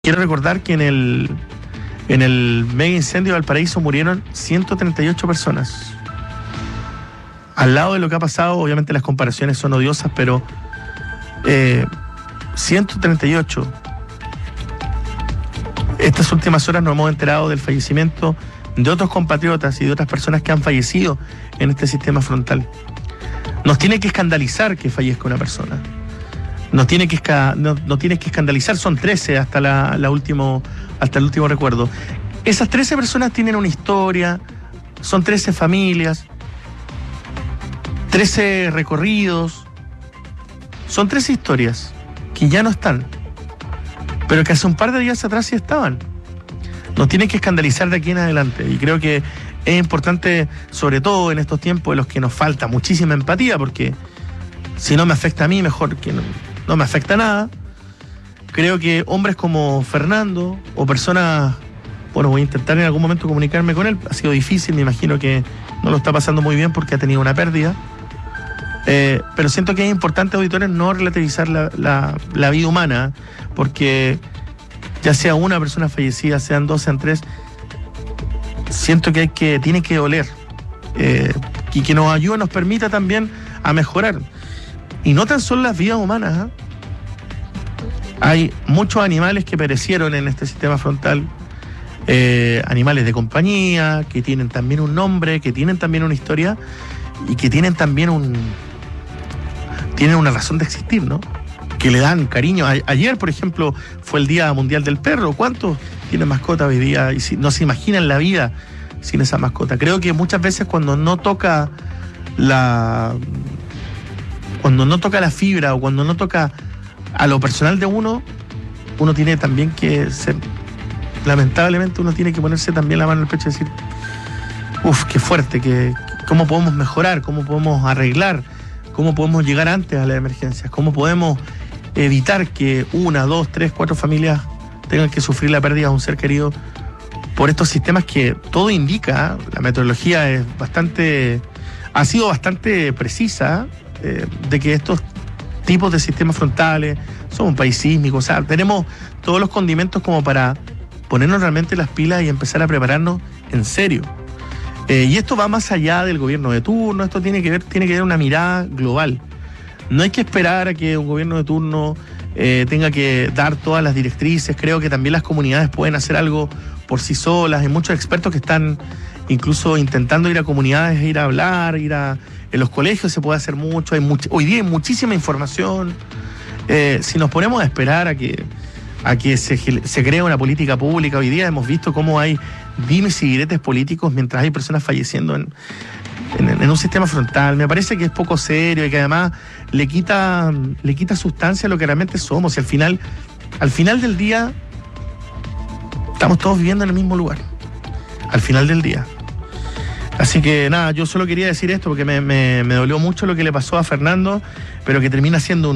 Quiero recordar que en el mega incendio de Valparaíso murieron 138 personas. Al lado de lo que ha pasado, obviamente las comparaciones son odiosas, pero 138. Estas últimas horas nos hemos enterado del fallecimiento de otros compatriotas y de otras personas que han fallecido en este sistema frontal. Nos tiene que escandalizar que fallezca una persona. No tiene que escandalizar, son 13 hasta el último recuerdo. Esas 13 personas tienen una historia, son 13 familias, 13 recorridos, son 13 historias que ya no están, pero que hace un par de días atrás sí estaban. Nos tienen que escandalizar de aquí en adelante, y creo que es importante, sobre todo en estos tiempos en los que nos falta muchísima empatía, porque si no me afecta a mí, mejor que no me afecta nada. Creo que hombres como Fernando o personas, bueno, voy a intentar en algún momento comunicarme con él, ha sido difícil, me imagino que no lo está pasando muy bien porque ha tenido una pérdida, pero siento que es importante, auditores, no relativizar la vida humana, porque ya sea una persona fallecida, sean dos, sean tres, siento que tiene que doler, y que nos ayude, nos permita también a mejorar. Y no tan solo las vidas humanas, ¿eh? Hay muchos animales que perecieron en este sistema frontal, animales de compañía, que tienen también un nombre, que tienen también una historia y que tienen también tienen una razón de existir, ¿no? Que le dan cariño. Ayer, por ejemplo, fue el Día Mundial del Perro. ¿Cuántos tienen mascota hoy día? Y si no se imaginan la vida sin esa mascota. Creo que muchas veces cuando no toca la fibra, o cuando no toca a lo personal de uno tiene también que ser, lamentablemente uno tiene que ponerse también la mano en el pecho y decir, qué fuerte, cómo podemos mejorar, cómo podemos arreglar, cómo podemos llegar antes a las emergencias, cómo podemos evitar que 1, 2, 3, 4 familias tengan que sufrir la pérdida de un ser querido por estos sistemas que todo indica, la metodología ha sido bastante precisa, de que estos tipos de sistemas frontales, somos un país sísmico, o sea, tenemos todos los condimentos como para ponernos realmente las pilas y empezar a prepararnos en serio. Y esto va más allá del gobierno de turno, esto tiene que ver una mirada global. No hay que esperar a que un gobierno de turno tenga que dar todas las directrices. Creo que también las comunidades pueden hacer algo por sí solas. Hay muchos expertos que están incluso intentando ir a comunidades, ir a hablar, en los colegios se puede hacer mucho, hoy día hay muchísima información. Si nos ponemos a esperar a que se cree una política pública, hoy día hemos visto cómo hay dimes y diretes políticos mientras hay personas falleciendo en un sistema frontal. Me parece que es poco serio y que además le quita sustancia a lo que realmente somos. Y al final del día estamos todos viviendo en el mismo lugar, al final del día. Así que nada, yo solo quería decir esto porque me dolió mucho lo que le pasó a Fernando, pero que termina siendo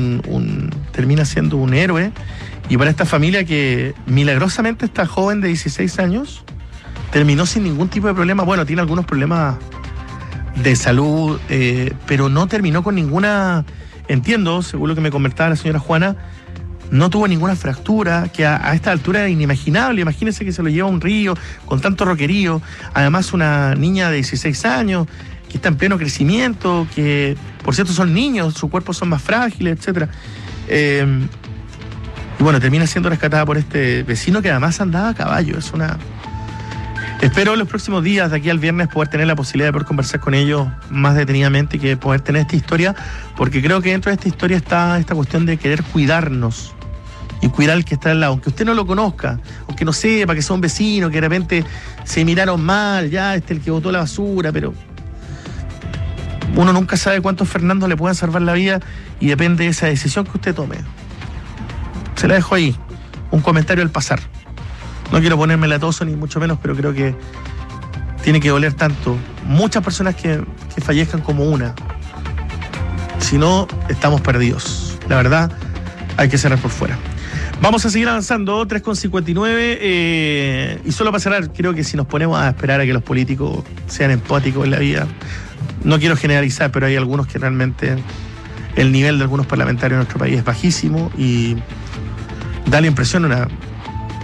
un héroe. Y para esta familia que milagrosamente esta joven de 16 años terminó sin ningún tipo de problema. Bueno, tiene algunos problemas de salud, pero no terminó con ninguna, entiendo, según lo que me comentaba la señora Juana, no tuvo ninguna fractura, que a esta altura era inimaginable. Imagínense que se lo lleva a un río con tanto roquerío, además una niña de 16 años que está en pleno crecimiento, que por cierto son niños, sus cuerpos son más frágiles, etcétera. Y bueno, termina siendo rescatada por este vecino que además andaba a caballo. Espero en los próximos días, de aquí al viernes, poder tener la posibilidad de poder conversar con ellos más detenidamente y que poder tener esta historia, porque creo que dentro de esta historia está esta cuestión de querer cuidarnos y cuidar al que está al lado, aunque usted no lo conozca, aunque no sepa que son vecinos, que de repente se miraron mal, ya el que botó la basura, pero uno nunca sabe cuántos Fernando le puedan salvar la vida y depende de esa decisión que usted tome. Se la dejo ahí, un comentario al pasar. No quiero ponerme latoso ni mucho menos, pero creo que tiene que doler tanto. Muchas personas que fallezcan como una. Si no, estamos perdidos. La verdad, hay que cerrar por fuera. Vamos a seguir avanzando, 3:59. Y solo para cerrar, creo que si nos ponemos a esperar a que los políticos sean empáticos en la vida, no quiero generalizar, pero hay algunos que realmente el nivel de algunos parlamentarios en nuestro país es bajísimo y da la impresión